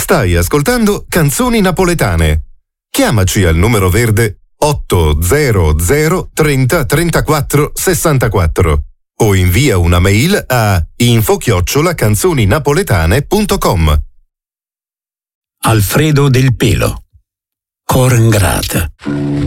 Stai ascoltando Canzoni Napoletane. Chiamaci al numero verde 800 30 34 64 o invia una mail a info@canzoninapoletane.com. Alfredo Del Pelo, Cor Ingrata.